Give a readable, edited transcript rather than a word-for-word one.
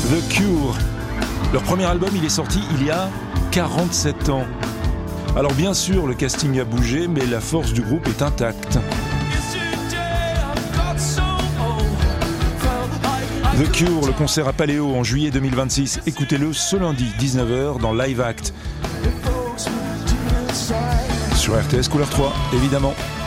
The Cure. Leur premier album, il est sorti il y a 47 ans. Alors bien sûr, le casting a bougé, mais la force du groupe est intacte. The Cure, le concert à Paléo en juillet 2026. Écoutez-le ce lundi, 19h, dans Live Act. Sur RTS Couleur 3, évidemment.